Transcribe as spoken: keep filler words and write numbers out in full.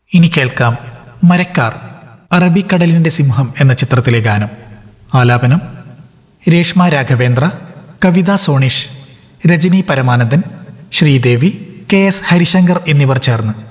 ഇനി കേൾക്കാം മരക്കാർ അറബിക്കടലിന്റെ സിംഹം എന്ന ചിത്രത്തിലെ ഗാനം. ആലാപനം രേഷ്മ രാഘവേന്ദ്ര, കവിത സോണിഷ്, രജനി പരമാനന്ദൻ, ശ്രീദേവി, കെ എസ് ഹരിശങ്കർ എന്നിവർ ചേർന്ന്.